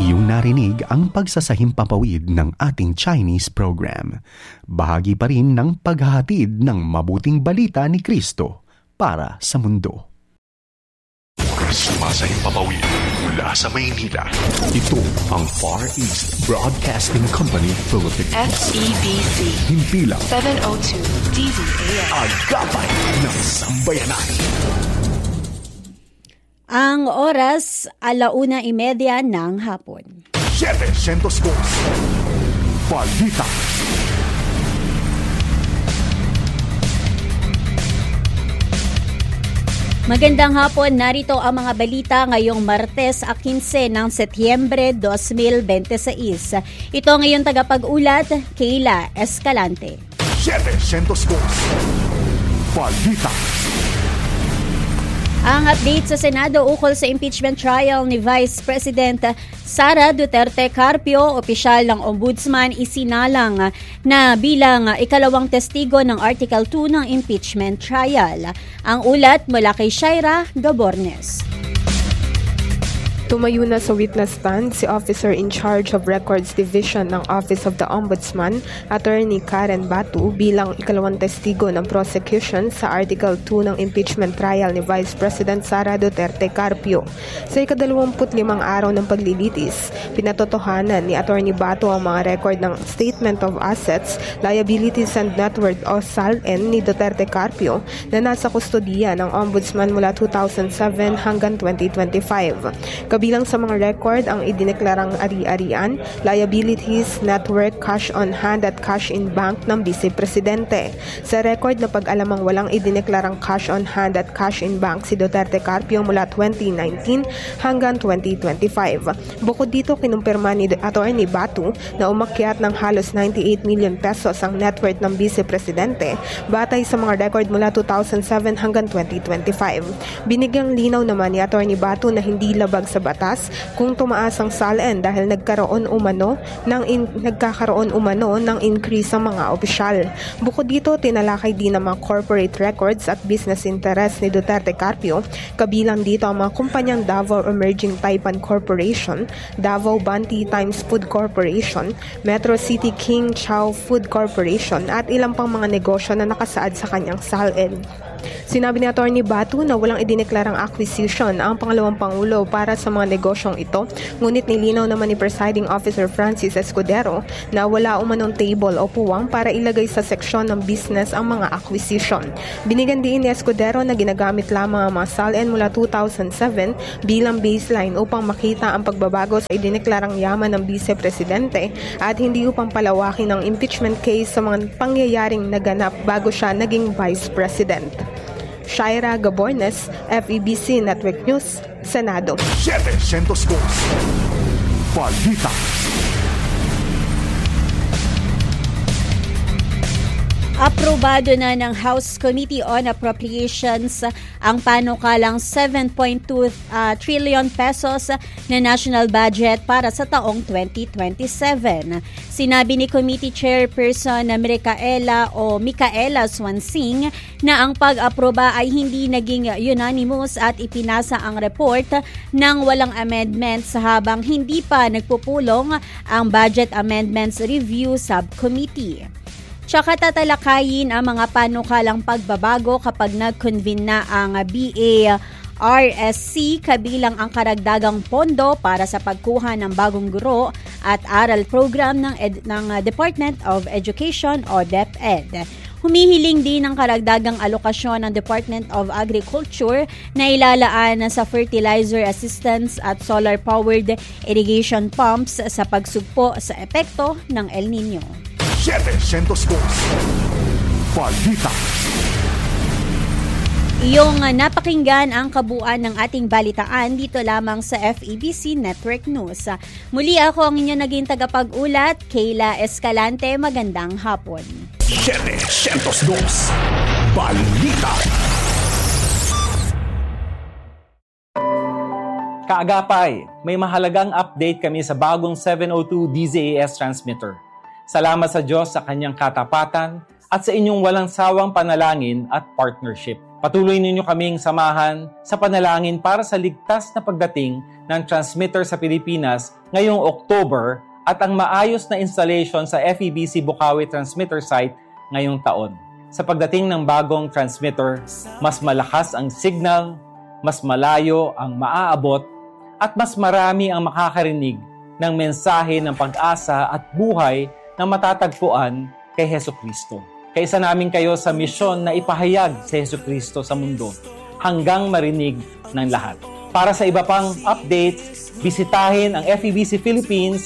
Iyong narinig ang pagsasahimpapawid ng ating Chinese program. Bahagi pa rin ng paghahatid ng mabuting balita ni Kristo para sa mundo. Sumasahimpapawid mula sa Maynila. Ito ang Far East Broadcasting Company Philippines. FEBC. Himpilang 702 DZAS. Agapay ng Sambayanan. Ang oras, 1:30 ng hapon. 702 Balita. Magandang hapon, narito ang mga balita ngayong Martes 15 ng Setyembre 2026. Ito ang iyong tagapag-ulat, Kayla Escalante. 702 Balita. Ang update sa Senado ukol sa impeachment trial ni Vice President Sara Duterte Carpio, opisyal ng Ombudsman, isinalang na bilang ikalawang testigo ng Article 2 ng impeachment trial. Ang ulat mula kay Shaira Gabornes. Tumayo na sa witness stand si Officer in Charge of Records Division ng Office of the Ombudsman, Attorney Karen Batu, bilang ikalawang testigo ng prosecution sa Article 2 ng impeachment trial ni Vice President Sara Duterte Carpio. Sa ika-25 araw ng paglilitis, pinatotohanan ni Attorney Batu ang mga record ng Statement of Assets, Liabilities and Net Worth o SALN ni Duterte Carpio na nasa kustodiya ng Ombudsman mula 2007 hanggang 2025. Kabilang sa mga record ang idineklarang ari-arian, liabilities, net worth, cash on hand at cash in bank ng Vice Presidente. Sa record na pag-alamang walang idineklarang cash on hand at cash in bank si Duterte Carpio mula 2019 hanggang 2025. Bukod dito, kinumpirma ni Attorney Batu na umakyat ng halos 98 million pesos ang net worth ng Vice Presidente batay sa mga record mula 2007 hanggang 2025. Binigyang linaw naman ni Attorney Batu na hindi labag sa batas kung tumaas ang SALN dahil nagkakaroon umano ng increase sa mga opisyal. Bukod dito, tinalakay din ang mga corporate records at business interest ni Duterte Carpio, kabilang dito ang mga kumpanyang Davao Emerging Taipan Corporation, Davao Banti Times Food Corporation, Metro City King Chow Food Corporation at ilang pang mga negosyo na nakasaad sa kanyang SALN. Sinabi ni Attorney Batu na walang idineklarang acquisition ang pangalawang Pangulo para sa mga negosyong ito, ngunit nilinaw naman ni Presiding Officer Francis Escudero na wala umanong table o puwang para ilagay sa seksyon ng business ang mga acquisition. Binigyan din ni Escudero na ginagamit lamang ang mga SALN mula 2007 bilang baseline upang makita ang pagbabago sa idineklarang yaman ng Vice Presidente at hindi upang palawakin ang impeachment case sa mga pangyayaring naganap bago siya naging Vice President. Shaira Gabornes, FEBC Network News, Senado. 702 Balita. Aprobado na ng House Committee on Appropriations ang panukalang 7.2 trillion pesos na national budget para sa taong 2027. Sinabi ni Committee Chairperson na Micaela Swansing na ang pag-aproba ay hindi naging unanimous at ipinasa ang report ng walang amendments habang hindi pa nagpupulong ang Budget Amendments Review Subcommittee. Tsaka tatalakayin ang mga panukalang pagbabago kapag nag-convene na ang BARSC kabilang ang karagdagang pondo para sa pagkuha ng bagong guro at aral program ng Department of Education o DepEd. Humihiling din ng karagdagang alokasyon ng Department of Agriculture na ilalaan sa fertilizer assistance at solar-powered irrigation pumps sa pagsugpo sa epekto ng El Nino. 702 Balita. Iyong napakinggan ang kabuuan ng ating balitaan dito lamang sa FEBC Network News. Muli ako ang inyong naging tagapag-ulat, Kayla Escalante. Magandang hapon. 702 Balita. Kaagapay, may mahalagang update kami sa bagong 702 DZAS transmitter. Salamat sa Diyos sa kanyang katapatan at sa inyong walang sawang panalangin at partnership. Patuloy ninyo kaming samahan sa panalangin para sa ligtas na pagdating ng transmitter sa Pilipinas ngayong October at ang maayos na installation sa FEBC Bukawi transmitter site ngayong taon. Sa pagdating ng bagong transmitter, mas malakas ang signal, mas malayo ang maaabot, at mas marami ang makakarinig ng mensahe ng pag-asa at buhay na matatagpuan kay Hesukristo. Kaisa namin kayo sa misyon na ipahayag si Hesukristo sa mundo hanggang marinig ng lahat. Para sa iba pang updates, bisitahin ang FEBC Philippines